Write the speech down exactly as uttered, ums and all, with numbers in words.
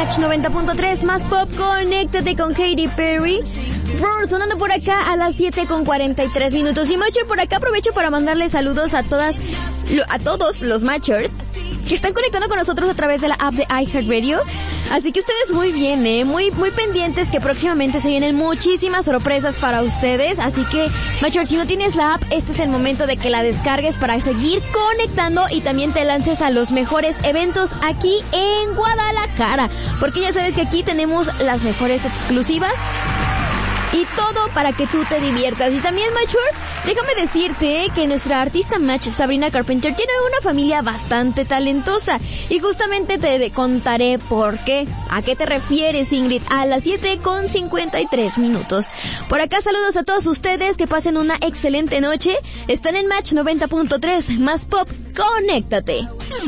Match noventa punto tres, más pop, conéctate con Katy Perry. Roar sonando por acá a las siete con cuarenta y tres minutos. Y Matcher, por acá aprovecho para mandarle saludos a todas, a todos los Matchers que están conectando con nosotros a través de la app de iHeartRadio. Así que ustedes muy bien, eh, muy, muy pendientes que próximamente se vienen muchísimas sorpresas para ustedes. Así que, Matcher, si no tienes la app, este es el momento de que la descargues para seguir conectando y también te lances a los mejores eventos aquí en Guadalajara. Porque ya sabes que aquí tenemos las mejores exclusivas y todo para que tú te diviertas. Y también, Matcher, déjame decirte que nuestra artista Match, Sabrina Carpenter, tiene una familia bastante talentosa. Y justamente te contaré por qué. ¿A qué te refieres, Ingrid? A las siete con cincuenta y tres minutos. Por acá saludos a todos ustedes, que pasen una excelente noche. Están en Match noventa punto tres, más pop, conéctate.